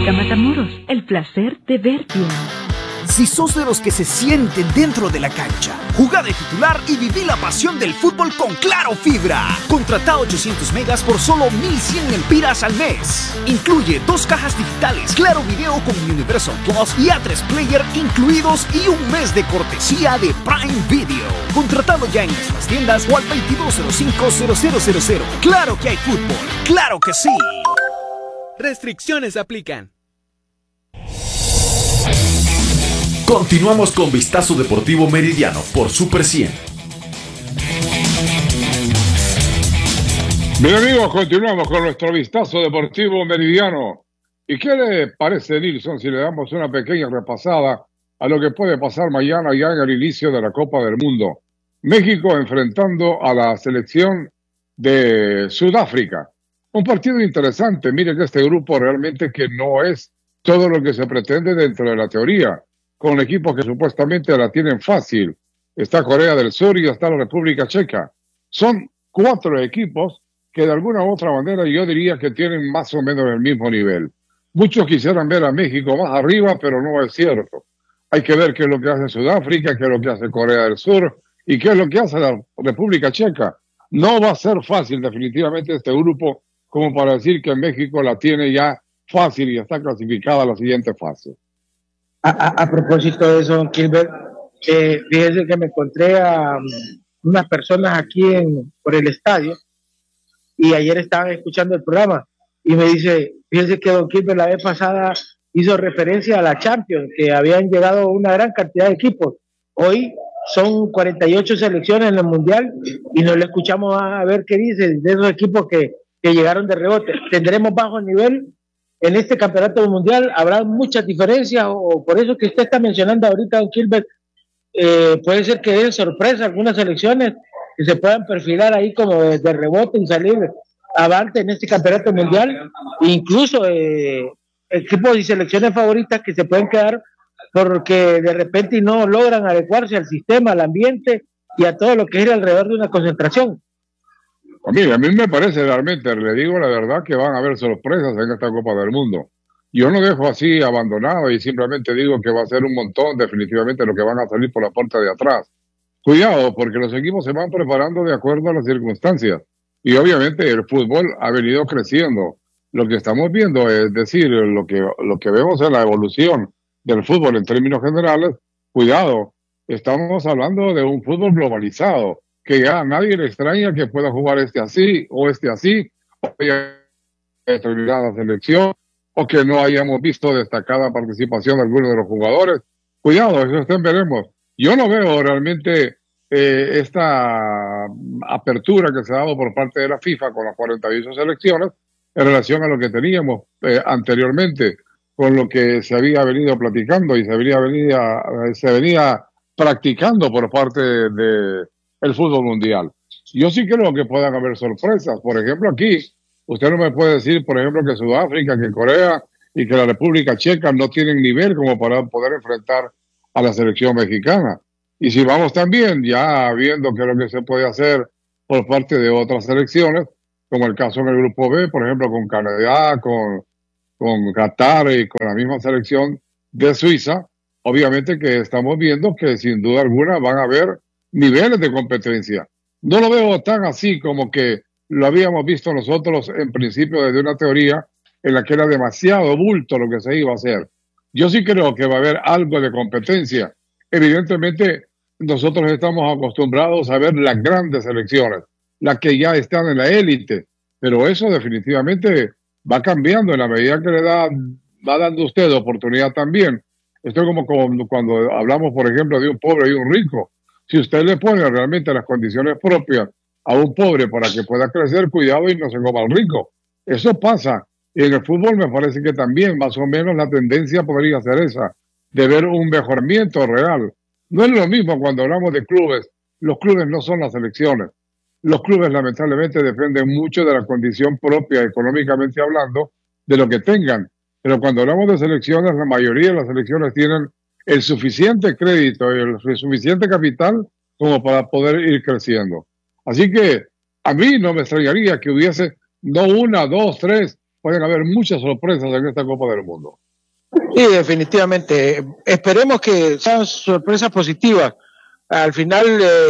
Óptica Matamoros, el placer de ver bien. Si sos de los que se sienten dentro de la cancha, jugá de titular y viví la pasión del fútbol con Claro Fibra. Contratá 800 megas por solo 1.100 empiras al mes. Incluye 2 cajas digitales, Claro Video con Universal Plus y A3 Player incluidos y un mes de cortesía de Prime Video. Contratado ya en nuestras tiendas o al 2205-0000. Claro que hay fútbol, claro que sí. Restricciones aplican. Continuamos con Vistazo Deportivo Meridiano por Super 100. Bien amigos, continuamos con nuestro Vistazo Deportivo Meridiano. ¿Y qué le parece, Nilsson, si le damos una pequeña repasada a lo que puede pasar mañana ya en el inicio de la Copa del Mundo? México enfrentando a la selección de Sudáfrica. Un partido interesante. Miren que este grupo realmente que no es todo lo que se pretende dentro de la teoría, con equipos que supuestamente la tienen fácil. Está Corea del Sur y está la República Checa. Son 4 equipos que de alguna u otra manera yo diría que tienen más o menos el mismo nivel. Muchos quisieran ver a México más arriba, pero no es cierto. Hay que ver qué es lo que hace Sudáfrica, qué es lo que hace Corea del Sur y qué es lo que hace la República Checa. No va a ser fácil definitivamente este grupo como para decir que México la tiene ya fácil y está clasificada a la siguiente fase. A propósito de eso, don Gilbert, fíjese que me encontré a unas personas aquí por el estadio y ayer estaban escuchando el programa y me dice, fíjese que don Gilbert la vez pasada hizo referencia a la Champions, que habían llegado una gran cantidad de equipos. Hoy son 48 selecciones en el Mundial y no le escuchamos a ver qué dice de esos equipos que llegaron de rebote. ¿Tendremos bajo nivel en este campeonato mundial? ¿Habrá muchas diferencias? O por eso que usted está mencionando ahorita, don Gilbert, puede ser que den sorpresa algunas selecciones que se puedan perfilar ahí como de rebote y salir avante en este campeonato mundial, incluso equipos y selecciones favoritas que se pueden quedar porque de repente no logran adecuarse al sistema, al ambiente y a todo lo que es alrededor de una concentración. Mire, a mí me parece realmente, le digo la verdad, que van a haber sorpresas en esta Copa del Mundo. Yo no dejo así abandonado y simplemente digo que va a ser un montón definitivamente lo que van a salir por la puerta de atrás. Cuidado, porque los equipos se van preparando de acuerdo a las circunstancias. Y obviamente el fútbol ha venido creciendo. Lo que estamos viendo es decir, lo que vemos en la evolución del fútbol en términos generales, cuidado, estamos hablando de un fútbol globalizado, que ya a nadie le extraña que pueda jugar este así, o determinada selección, o que no hayamos visto destacada participación de algunos de los jugadores. Cuidado, eso veremos. Yo no veo realmente esta apertura que se ha dado por parte de la FIFA con las 48 selecciones en relación a lo que teníamos anteriormente, con lo que se había venido platicando y se venía practicando por parte de el fútbol mundial. Yo sí creo que puedan haber sorpresas. Por ejemplo, aquí, usted no me puede decir, por ejemplo, que Sudáfrica, que Corea y que la República Checa no tienen nivel como para poder enfrentar a la selección mexicana. Y si vamos también ya viendo qué es lo que se puede hacer por parte de otras selecciones, como el caso en el Grupo B, por ejemplo, con Canadá, con Qatar y con la misma selección de Suiza, obviamente que estamos viendo que sin duda alguna van a haber niveles de competencia. No lo veo tan así como que lo habíamos visto nosotros en principio desde una teoría en la que era demasiado bulto lo que se iba a hacer. Yo sí creo que va a haber algo de competencia. Evidentemente, nosotros estamos acostumbrados a ver las grandes selecciones, las que ya están en la élite, pero eso definitivamente va cambiando en la medida que va dando usted oportunidad también. Esto es como cuando hablamos, por ejemplo, de un pobre y un rico. Si usted le pone realmente las condiciones propias a un pobre para que pueda crecer, cuidado y no se coma al rico. Eso pasa. Y en el fútbol me parece que también más o menos la tendencia podría ser esa, de ver un mejoramiento real. No es lo mismo cuando hablamos de clubes. Los clubes no son las selecciones. Los clubes lamentablemente dependen mucho de la condición propia, económicamente hablando, de lo que tengan. Pero cuando hablamos de selecciones, la mayoría de las selecciones tienen el suficiente crédito y el suficiente capital como para poder ir creciendo. Así que a mí no me extrañaría que hubiese no una, dos, tres, pueden haber muchas sorpresas en esta Copa del Mundo. Sí, definitivamente. Esperemos que sean sorpresas positivas. Al final,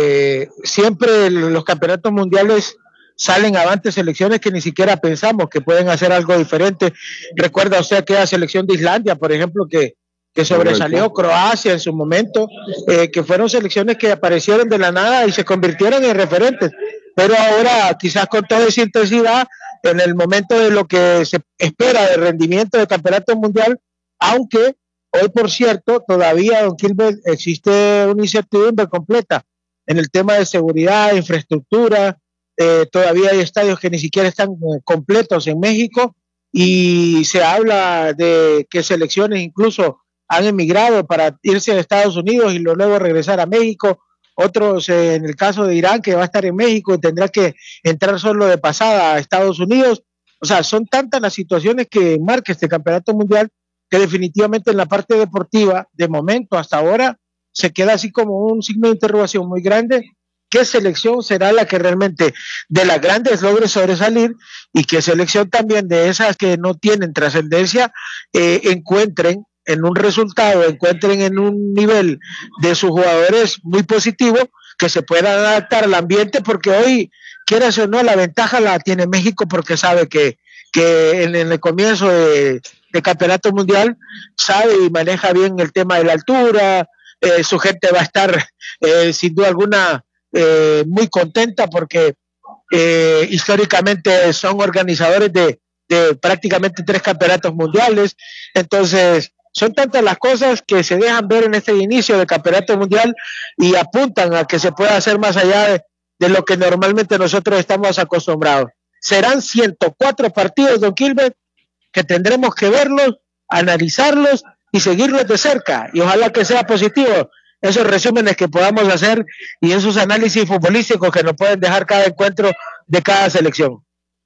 siempre los campeonatos mundiales salen avante selecciones que ni siquiera pensamos que pueden hacer algo diferente. Recuerda usted aquella selección de Islandia, por ejemplo, que sobresalió, Croacia en su momento, que fueron selecciones que aparecieron de la nada y se convirtieron en referentes. Pero ahora, quizás con toda esa intensidad, en el momento de lo que se espera de rendimiento del campeonato mundial, aunque hoy, por cierto, todavía, don Gilbert, existe una incertidumbre completa en el tema de seguridad, infraestructura. Todavía hay estadios que ni siquiera están completos en México, y se habla de que selecciones incluso han emigrado para irse a Estados Unidos y luego regresar a México. Otros, en el caso de Irán, que va a estar en México y tendrá que entrar solo de pasada a Estados Unidos. O sea, son tantas las situaciones que marca este campeonato mundial que definitivamente en la parte deportiva, de momento hasta ahora, se queda así como un signo de interrogación muy grande. ¿Qué selección será la que realmente de las grandes logre sobresalir, y qué selección también de esas que no tienen trascendencia encuentren en un resultado, encuentren en un nivel de sus jugadores muy positivo, que se puedan adaptar al ambiente? Porque hoy, quieras o no, la ventaja la tiene México, porque sabe que en el comienzo de campeonato mundial sabe y maneja bien el tema de la altura. Su gente va a estar sin duda alguna muy contenta, porque históricamente son organizadores de prácticamente 3 campeonatos mundiales. Entonces son tantas las cosas que se dejan ver en este inicio del campeonato mundial y apuntan a que se pueda hacer más allá de lo que normalmente nosotros estamos acostumbrados. Serán 104 partidos, don Gilbert, que tendremos que verlos, analizarlos y seguirlos de cerca, y ojalá que sea positivo esos resúmenes que podamos hacer y esos análisis futbolísticos que nos pueden dejar cada encuentro de cada selección.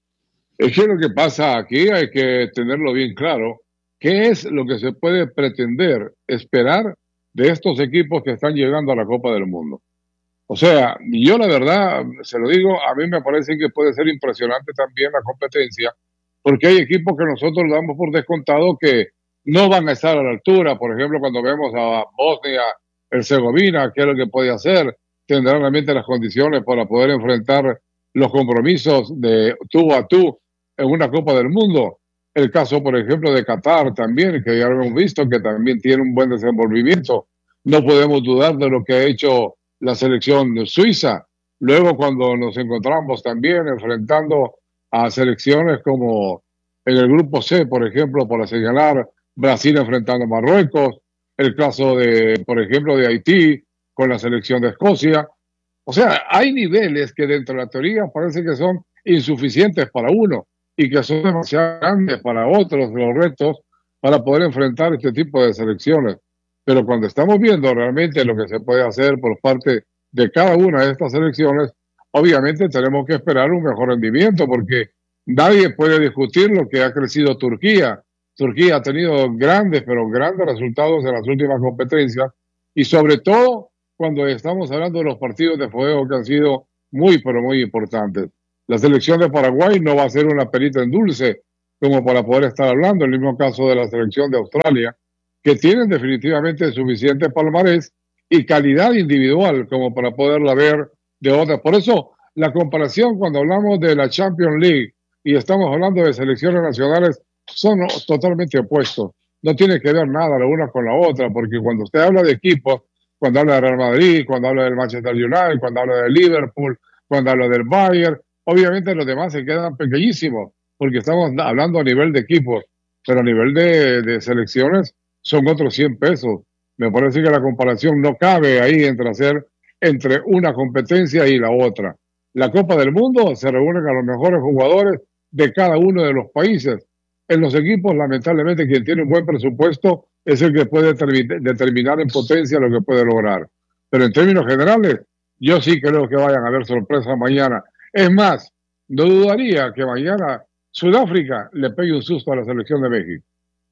Es que lo que pasa aquí hay que tenerlo bien claro. ¿Qué es lo que se puede pretender esperar de estos equipos que están llegando a la Copa del Mundo? O sea, yo la verdad, se lo digo, a mí me parece que puede ser impresionante también la competencia, porque hay equipos que nosotros damos por descontado que no van a estar a la altura. Por ejemplo, cuando vemos a Bosnia, Herzegovina, ¿qué es lo que puede hacer? Tendrán realmente las condiciones para poder enfrentar los compromisos de tú a tú en una Copa del Mundo. El caso, por ejemplo, de Qatar también, que ya lo hemos visto, que también tiene un buen desenvolvimiento. No podemos dudar de lo que ha hecho la selección de Suiza. Luego, cuando nos encontramos también enfrentando a selecciones como en el grupo C, por ejemplo, para señalar, Brasil enfrentando a Marruecos, el caso de, por ejemplo, de Haití con la selección de Escocia. O sea, hay niveles que dentro de la teoría parece que son insuficientes para uno y que son demasiado grandes para otros los retos para poder enfrentar este tipo de selecciones. Pero cuando estamos viendo realmente lo que se puede hacer por parte de cada una de estas selecciones, obviamente tenemos que esperar un mejor rendimiento, porque nadie puede discutir lo que ha crecido Turquía. Turquía ha tenido grandes, pero grandes resultados en las últimas competencias, y sobre todo cuando estamos hablando de los partidos de fuego que han sido muy, pero muy importantes. La selección de Paraguay no va a ser una perita en dulce como para poder estar hablando. El mismo caso de la selección de Australia, que tienen definitivamente suficiente palmarés y calidad individual como para poderla ver de otras. Por eso la comparación cuando hablamos de la Champions League y estamos hablando de selecciones nacionales son totalmente opuestos. No tiene que ver nada la una con la otra, porque cuando usted habla de equipos, cuando habla de Real Madrid, cuando habla del Manchester United, cuando habla de Liverpool, cuando habla del Bayern, obviamente los demás se quedan pequeñísimos, porque estamos hablando a nivel de equipos, pero a nivel de selecciones son otros 100 pesos. Me parece que la comparación no cabe ahí entre una competencia y la otra. La Copa del Mundo se reúnen a los mejores jugadores de cada uno de los países. En los equipos, lamentablemente, quien tiene un buen presupuesto es el que puede determinar en potencia lo que puede lograr. Pero en términos generales, yo sí creo que vayan a haber sorpresas mañana. Es más, no dudaría que mañana Sudáfrica le pegue un susto a la selección de México.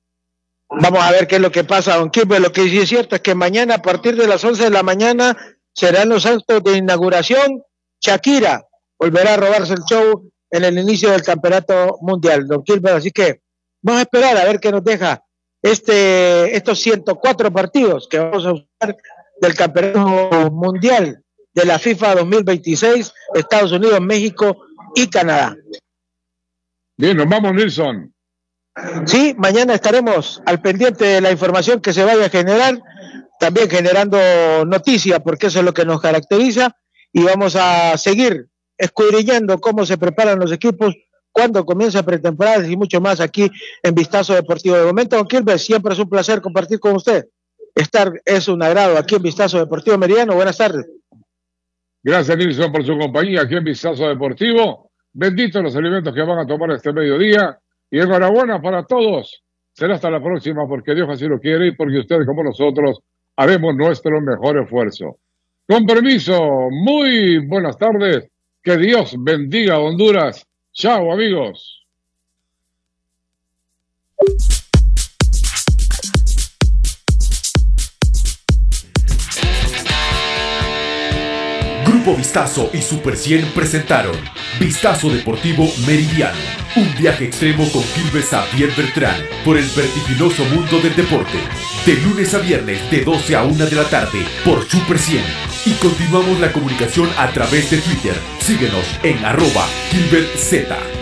Vamos a ver qué es lo que pasa, don Kimber. Lo que sí es cierto es que mañana, a partir de las 11 de la mañana, serán los actos de inauguración. Shakira volverá a robarse el show en el inicio del campeonato mundial, don Gilbert. Así que vamos a esperar a ver qué nos deja estos 104 partidos que vamos a usar del campeonato mundial de la FIFA 2026, Estados Unidos, México y Canadá. Bien, nos vamos, Nilson. Sí, mañana estaremos al pendiente de la información que se vaya a generar, también generando noticias, porque eso es lo que nos caracteriza, y vamos a seguir escudriñando cómo se preparan los equipos, cuándo comienza pretemporada y mucho más aquí en Vistazo Deportivo. De momento, don Gilbert, siempre es un placer compartir con usted. Estar es un agrado aquí en Vistazo Deportivo Meridiano. Buenas tardes. Gracias, Nilson, por su compañía aquí en Vistazo Deportivo. Benditos los alimentos que van a tomar este mediodía. Y enhorabuena para todos. Será hasta la próxima, porque Dios así lo quiere y porque ustedes, como nosotros, haremos nuestro mejor esfuerzo. Con permiso, muy buenas tardes. Que Dios bendiga a Honduras. Chao, amigos. Grupo Vistazo y Super 100 presentaron Vistazo Deportivo Meridiano, un viaje extremo con Gilbert Xavier Bertrán por el vertiginoso mundo del deporte, de lunes a viernes de 12 a 1 de la tarde por Super 100. Y continuamos la comunicación a través de Twitter. Síguenos en @GilbertZ.